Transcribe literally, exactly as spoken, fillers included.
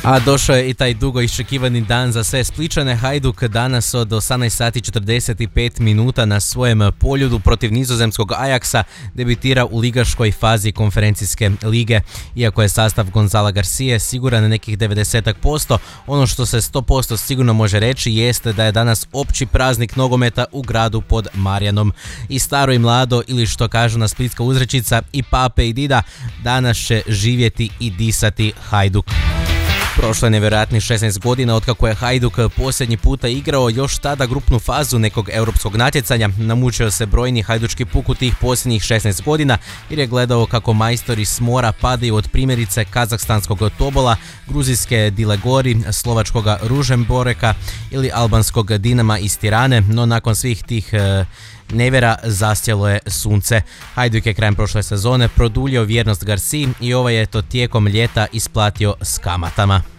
A došao je i taj dugo iščekivani dan za sve Spličane. Hajduk danas od osamnaest sati četrdeset pet minuta na svojem poljudu protiv nizozemskog Ajaksa debitira u ligaškoj fazi konferencijske lige. Iako je sastav Gonzala Garcije siguran nekih devedeset posto, ono što se sto posto sigurno može reći jeste da je danas opći praznik nogometa u gradu pod Marjanom. I staro i mlado, ili što kažu na splitska uzrečica, i pape i dida, danas će živjeti i disati Hajduk. Prošlo je nevjerojatnih šesnaest godina otkako je Hajduk posljednji puta igrao, još tada grupnu fazu nekog europskog natjecanja. Namučio se brojni hajdučki puk u tih posljednjih šesnaest godina jer je gledao kako majstori s mora padaju od primjerice kazahstanskog Tobola, gruzijske Dilegori, slovačkog Ružemboreka ili albanskog Dinama iz Tirane, no nakon svih tih e, nevjera zasjelo je sunce. Hajduk je krajem prošle sezone produljio vjernost Garciji i ovaj je to tijekom ljeta isplatio s kamatama.